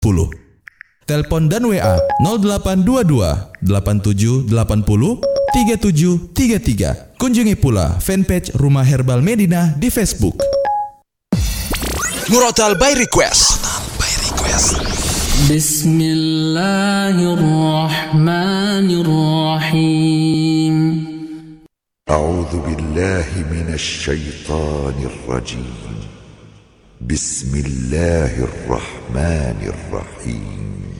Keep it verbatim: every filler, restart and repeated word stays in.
Telepon dan W A nol delapan dua dua delapan tujuh delapan nol tiga tujuh tiga tiga. Kunjungi pula fanpage Rumah Herbal Medina di Facebook. Murotal by Request. By Request. Bismillahirrahmanirrahim. A'udzu billahi minasy syaithanir rajim. Bismillahirrahmanirrahim.